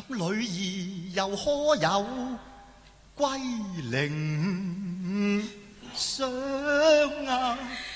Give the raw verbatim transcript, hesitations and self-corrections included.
女兒又可有歸零霜啊？